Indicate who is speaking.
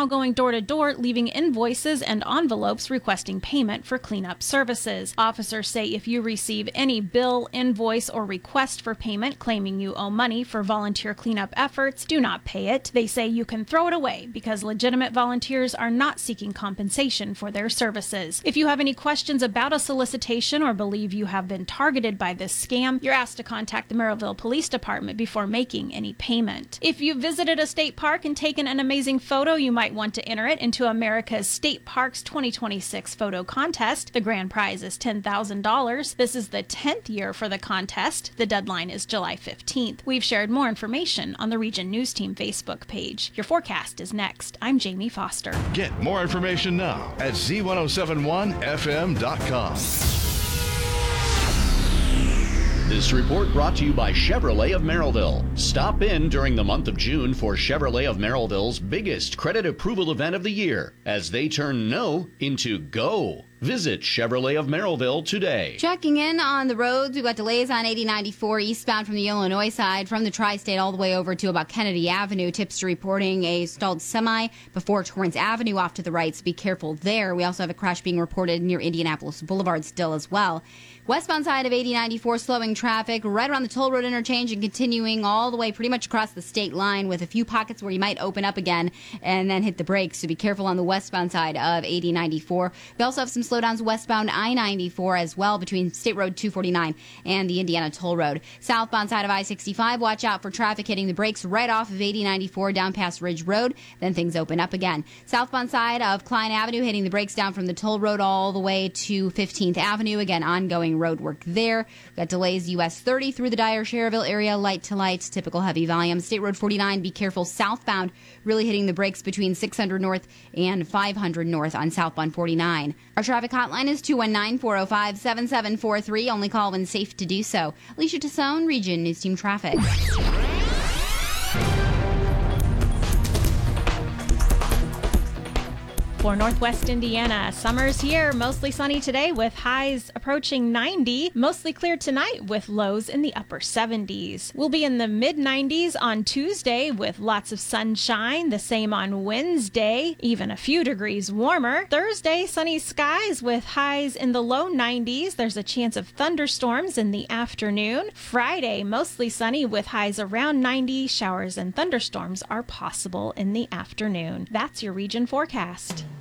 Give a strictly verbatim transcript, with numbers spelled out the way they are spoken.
Speaker 1: now going door to door, leaving invoices and envelopes requesting payment for cleanup services. Officers say if you receive any bill, invoice, or request for payment claiming you owe money for volunteer cleanup efforts, do not pay it. They say you can throw it away because legitimate volunteers are not seeking compensation for their services. If you have any questions about a solicitation or believe you have been targeted by this scam, you're asked to contact the Merrillville Police Department before making any payment. If you visited a state park and taken an amazing photo, you might want to enter it into America's State Parks twenty twenty-six photo contest. The grand prize is ten thousand dollars. This is the tenth year for the contest. The deadline is July fifteenth. We've shared more information on the Region News Team Facebook page. Your forecast is next. I'm Jamie Foster.
Speaker 2: Get more information now at Z ten seventy-one F M dot com.
Speaker 3: This report brought to you by Chevrolet of Merrillville. Stop in during the month of June for Chevrolet of Merrillville's biggest credit approval event of the year as they turn no into go. Visit Chevrolet of Merrillville today.
Speaker 4: Checking in on the roads, we've got delays on eighty ninety-four eastbound from the Illinois side, from the Tri-State all the way over to about Kennedy Avenue. Tipster reporting a stalled semi before Torrance Avenue off to the right, so be careful there. We also have a crash being reported near Indianapolis Boulevard still as well. Westbound side of eighty ninety-four, slowing traffic right around the toll road interchange and continuing all the way pretty much across the state line with a few pockets where you might open up again and then hit the brakes, so be careful on the westbound side of eighty ninety-four. We also have some slowdowns westbound I ninety-four as well between State Road two forty-nine and the Indiana Toll Road. Southbound side of I sixty-five, watch out for traffic hitting the brakes right off of eighty ninety-four down past Ridge Road. Then things open up again. Southbound side of Klein Avenue, hitting the brakes down from the Toll Road all the way to fifteenth Avenue. Again, ongoing road work there. We've got delays U S thirty through the Dyer-Schererville area, light to light, typical heavy volume. State Road forty-nine, be careful southbound, really hitting the brakes between six hundred north and five hundred north on southbound forty-nine. Our traffic hotline is two one nine, four oh five, seven seven four three. Only call when safe to do so. Alicia Tassone, Region News Team Traffic.
Speaker 1: For Northwest Indiana, summer's here. Mostly sunny today with highs approaching ninety. Mostly clear tonight with lows in the upper seventies. We'll be in the mid nineties on Tuesday with lots of sunshine. The same on Wednesday, even a few degrees warmer. Thursday, sunny skies with highs in the low nineties. There's a chance of thunderstorms in the afternoon. Friday, mostly sunny with highs around ninety. Showers and thunderstorms are possible in the afternoon. That's your region forecast.